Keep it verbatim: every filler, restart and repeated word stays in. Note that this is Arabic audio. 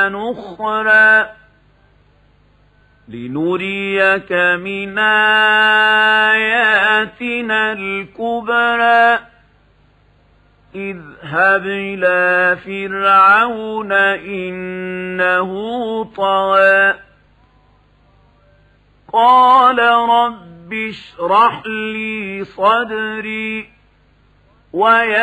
أخرى لنريك من آياتنا الكبرى اذهب إلى فرعون إنه طغى قال رب اشرح لي صدري